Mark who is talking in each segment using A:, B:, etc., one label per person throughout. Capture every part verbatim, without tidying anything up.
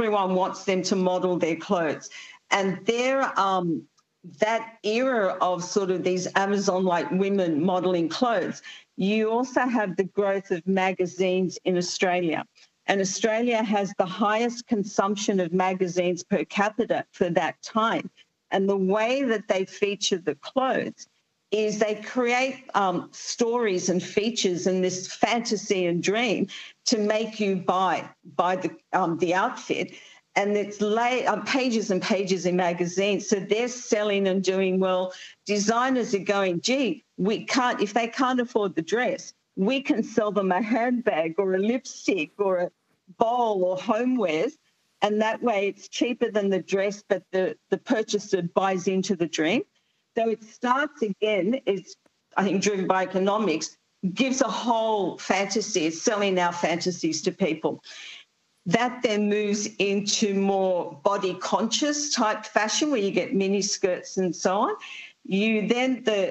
A: everyone wants them to model their clothes. And their um, that era of sort of these Amazon-like women modelling clothes, you also have the growth of magazines in Australia. And Australia has the highest consumption of magazines per capita for that time. And the way that they feature the clothes is they create um, stories and features and this fantasy and dream to make you buy buy the um, the outfit. And it's lay, um, pages and pages in magazines. So they're selling and doing well. Designers are going, gee, we can't, if they can't afford the dress, we can sell them a handbag or a lipstick or a bowl or homewares. And that way it's cheaper than the dress, but the, the purchaser buys into the dream. So it starts again, it's, I think, driven by economics, gives a whole fantasy. It's selling our fantasies to people. That then moves into more body-conscious type fashion where you get mini skirts and so on. You then, the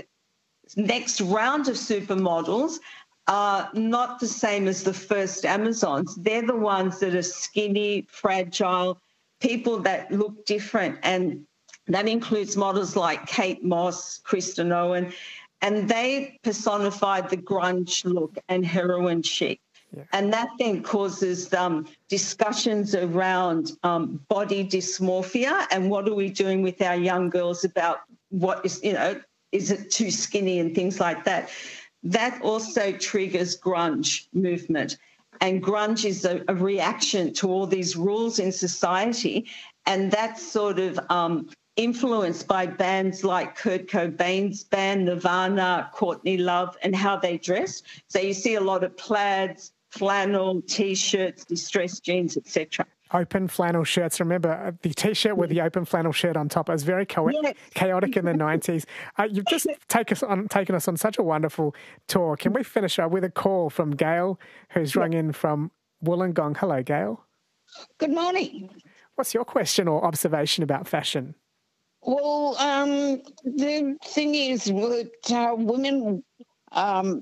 A: next round of supermodels are not the same as the first Amazons. They're the ones that are skinny, fragile, people that look different. And that includes models like Kate Moss, Kristen Owen, and they personified the grunge look and heroin chic. Yeah. And that then causes um, discussions around um, body dysmorphia and what are we doing with our young girls about what is, you know, is it too skinny and things like that. That also triggers grunge movement. And grunge is a, a reaction to all these rules in society, and that's sort of um, influenced by bands like Kurt Cobain's band, Nirvana, Courtney Love, and how they dress. So you see a lot of plaids, flannel, T-shirts, distressed jeans, et cetera.
B: Open flannel shirts. Remember the T-shirt with the open flannel shirt on top? It was very cha- yes. chaotic in the nineties. Uh, you've just take us on, taken us on such a wonderful tour. Can we finish up with a call from Gail, who's rung in from Wollongong? Hello, Gail.
C: Good morning.
B: What's your question or observation about fashion?
C: Well, um, the thing is that uh, women um,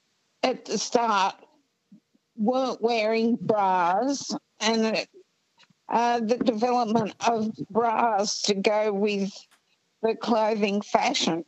C: at the start weren't wearing bras, and uh, the development of bras to go with the clothing fashion.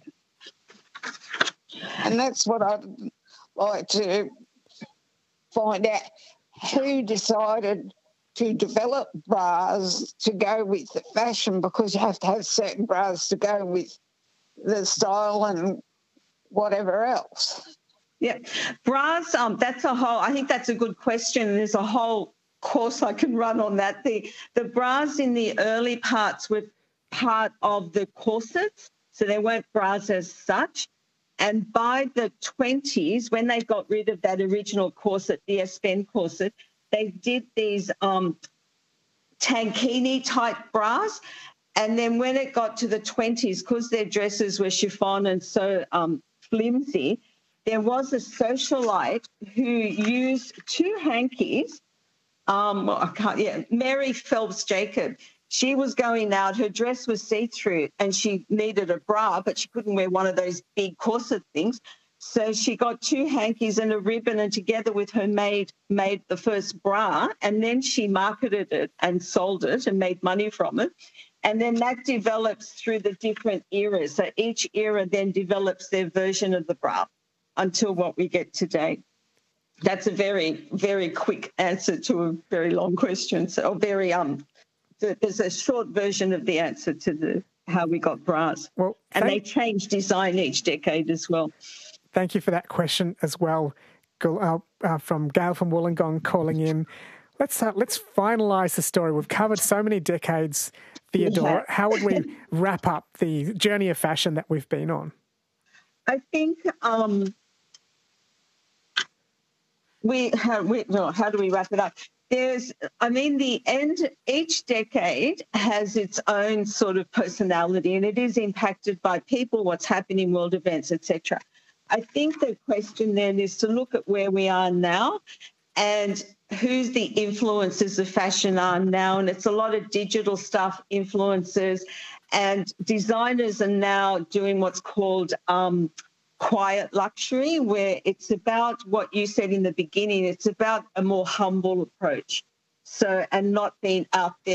C: And that's what I'd like to find out, who decided to develop bras to go with the fashion, because you have to have certain bras to go with the style and whatever else.
A: Yeah, bras, um, that's a whole, I think that's a good question. There's a whole course I can run on that. The, the bras in the early parts were part of the corsets, so they weren't bras as such. And by the twenties, when they got rid of that original corset, the Espen corset, they did these um, tankini-type bras. And then when it got to the twenties, because their dresses were chiffon and so um, flimsy, there was a socialite who used two hankies. Um, I can't, yeah, Mary Phelps Jacob. She was going out, her dress was see-through and she needed a bra, but she couldn't wear one of those big corset things. So she got two hankies and a ribbon, and together with her maid made the first bra, and then she marketed it and sold it and made money from it. And then that develops through the different eras. So each era then develops their version of the bra until what we get today. That's a very, very quick answer to a very long question. So very um, there's a short version of the answer to the how we got bras. Well, and they change design each decade as well.
B: Thank you for that question as well, uh, uh, from Gail from Wollongong calling in. Let's uh, let's finalise the story. We've covered so many decades, Theodora. Yeah. How would we wrap up the journey of fashion that we've been on?
A: I think um, we, how, we well, how do we wrap it up? There's, I mean, the end, each decade has its own sort of personality, and it is impacted by people, what's happening, world events, et cetera. I think the question then is to look at where we are now and who's the influencers of fashion are now. And it's a lot of digital stuff, influencers, and designers are now doing what's called um, quiet luxury, where it's about what you said in the beginning. It's about a more humble approach. So, and not being out there